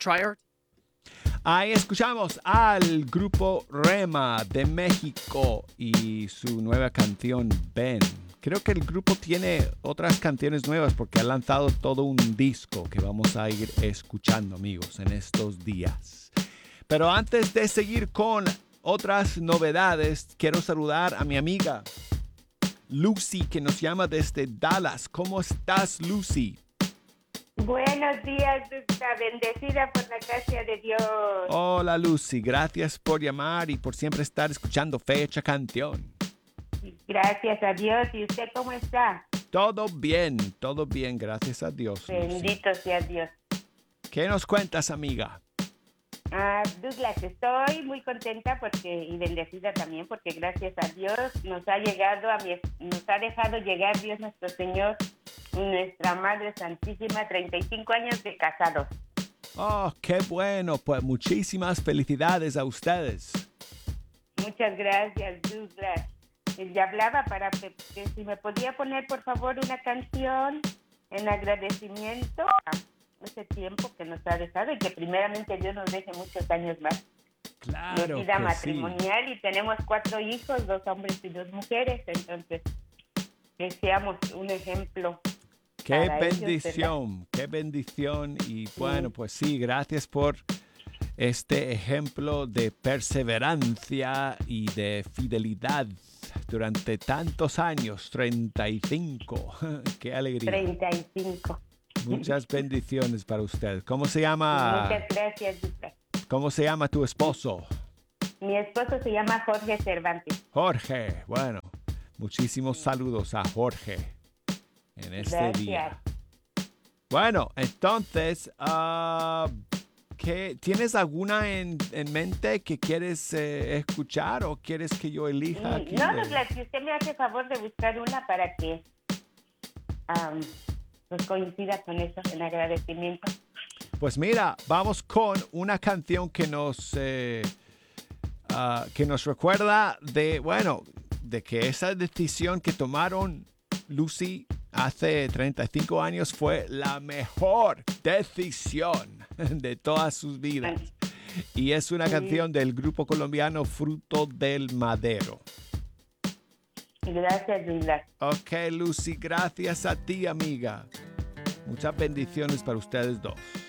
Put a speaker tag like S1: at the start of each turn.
S1: Triart.
S2: Ahí escuchamos al grupo Rema de México y su nueva canción Ven. Creo que el grupo tiene otras canciones nuevas porque ha lanzado todo un disco que vamos a ir escuchando, amigos, en estos días. Pero antes de seguir con otras novedades, quiero saludar a mi amiga Lucy, que nos llama desde Dallas. ¿Cómo estás, Lucy?
S3: Buenos días, Dusta, bendecida por la gracia de Dios.
S2: Hola, Lucy. Gracias por llamar y por siempre estar escuchando Fecha Canción.
S3: Gracias a Dios. ¿Y usted cómo está?
S2: Todo bien, gracias a Dios. Lucy.
S3: Bendito sea Dios.
S2: ¿Qué nos cuentas, amiga?
S3: Douglas, estoy muy contenta y bendecida también porque gracias a Dios nos ha dejado llegar Dios nuestro Señor y nuestra Madre Santísima, 35 años de casados.
S2: Oh, qué bueno. Pues muchísimas felicidades a ustedes.
S3: Muchas gracias, Douglas. Le hablaba para que si me podía poner, por favor, una canción en agradecimiento a ese tiempo que nos ha dejado y que primeramente Dios nos deje muchos años más.
S2: Claro
S3: de vida
S2: que
S3: matrimonial, sí. Y tenemos 4 hijos, 2 hombres y 2 mujeres, entonces que seamos un ejemplo.
S2: Qué bendición, qué bendición. Y bueno, pues sí, gracias por este ejemplo de perseverancia y de fidelidad durante tantos años, 35. Qué alegría.
S3: 35.
S2: Muchas bendiciones para usted. ¿Cómo se llama?
S3: Muchas gracias, Lucas.
S2: ¿Cómo se llama tu esposo?
S3: Mi esposo se llama Jorge Cervantes.
S2: Jorge, bueno, muchísimos saludos a Jorge en este día. Bueno, entonces, ¿tienes alguna en mente que quieres escuchar o quieres que yo elija? Aquí
S3: no, Douglas, si usted me hace favor de buscar una para que pues coincida con eso en agradecimiento.
S2: Pues mira, vamos con una canción que nos recuerda de que esa decisión que tomaron Lucy hace 35 años fue la mejor decisión de todas sus vidas. Y es una canción del grupo colombiano Fruto del Madero.
S3: Gracias, Douglas.
S2: Ok, Lucy, gracias a ti, amiga. Muchas bendiciones para ustedes dos.